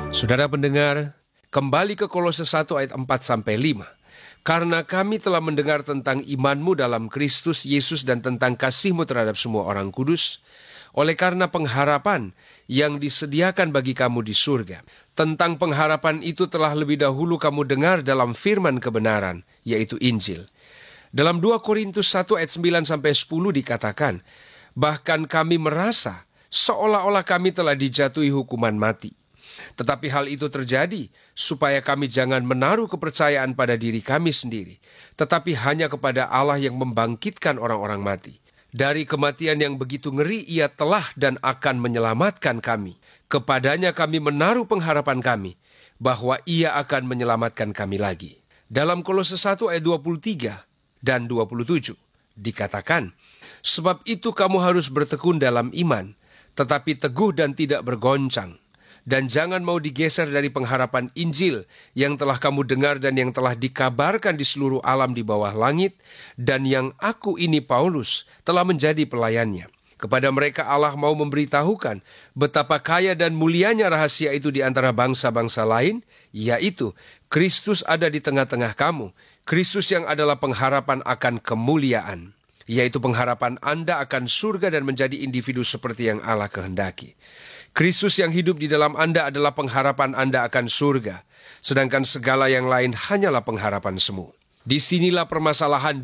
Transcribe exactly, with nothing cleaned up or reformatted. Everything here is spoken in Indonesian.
Saudara pendengar, kembali ke Kolose satu ayat empat sampai lima. Karena kami telah mendengar tentang imanmu dalam Kristus Yesus dan tentang kasihmu terhadap semua orang kudus, oleh karena pengharapan yang disediakan bagi kamu di surga. Tentang pengharapan itu telah lebih dahulu kamu dengar dalam firman kebenaran, yaitu Injil. Dalam dua Korintus satu ayat sembilan sampai sepuluh dikatakan, bahkan kami merasa seolah-olah kami telah dijatuhi hukuman mati. Tetapi hal itu terjadi supaya kami jangan menaruh kepercayaan pada diri kami sendiri, tetapi hanya kepada Allah yang membangkitkan orang-orang mati. Dari kematian yang begitu ngeri Ia telah dan akan menyelamatkan kami. Kepadanya kami menaruh pengharapan kami, bahwa Ia akan menyelamatkan kami lagi. Dalam Kolose satu ayat dua puluh tiga dan dua puluh tujuh dikatakan, sebab itu kamu harus bertekun dalam iman, tetapi teguh dan tidak bergoncang. Dan jangan mau digeser dari pengharapan Injil yang telah kamu dengar dan yang telah dikabarkan di seluruh alam di bawah langit, dan yang aku ini Paulus telah menjadi pelayannya. Kepada mereka Allah mau memberitahukan betapa kaya dan mulianya rahasia itu di antara bangsa-bangsa lain, yaitu Kristus ada di tengah-tengah kamu, Kristus yang adalah pengharapan akan kemuliaan, yaitu pengharapan Anda akan surga dan menjadi individu seperti yang Allah kehendaki. Kristus yang hidup di dalam Anda adalah pengharapan Anda akan surga, sedangkan segala yang lain hanyalah pengharapan semu. Disinilah permasalahan